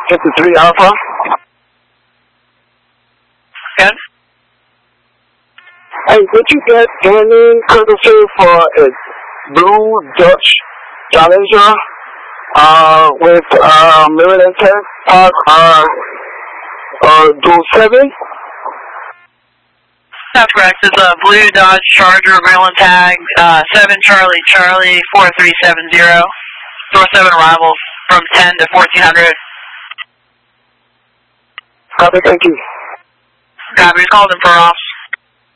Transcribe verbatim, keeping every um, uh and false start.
fifty-three Alpha. Good. Hey, did you get any courtesy for a blue Dodge Challenger uh, with uh, Maryland Tech Park uh, uh, dual seven? That's correct. It's a blue Dodge Charger, Maryland tag, uh, seven Charlie Charlie four three seven zero. Door seven arrival from ten to fourteen hundred. Copy, thank you. Copy, called in for off.